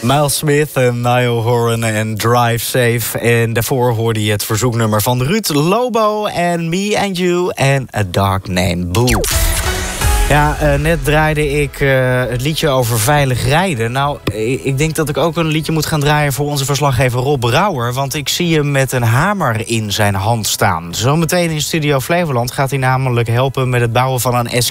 Miles Smith en Niall Horan en Drive Safe. En daarvoor hoorde je het verzoeknummer van Ruud Lobo en Me and You en A Dark Name Boo. Ja, net draaide ik het liedje over veilig rijden. Nou, ik denk dat ik ook een liedje moet gaan draaien voor onze verslaggever Rob Brouwer. Want ik zie hem met een hamer in zijn hand staan. Zometeen in Studio Flevoland gaat hij namelijk helpen met het bouwen van een